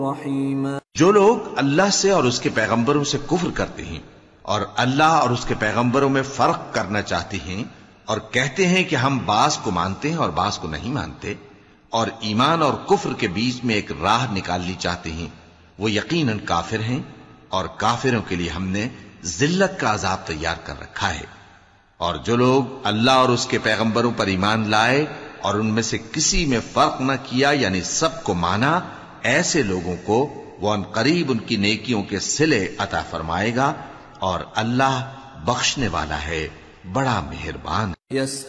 रहीमा। जो लोग अल्लाह से और उसके पैगंबरों से कुफ्र करते हैं और अल्लाह और उसके पैगंबरों में फर्क करना चाहते हैं और कहते हैं कि हम बास को मानते हैं और बास को नहीं मानते और ईमान और कुफ्र के बीच में एक राह निकालनी चाहते हैं, वो यकीनन काफिर हैं और काफिरों के लिए हमने जिल्लत का अजाब तैयार कर रखा है। और जो लोग अल्लाह और उसके पैगंबरों पर ईमान लाए और उनमें से किसी में फर्क न किया यानी सबको माना, ऐसे लोगों को वो अनकरीब उनकी नेकियों के सिले अता फरमाएगा और अल्लाह बख्शने वाला है, बड़ा मेहरबान।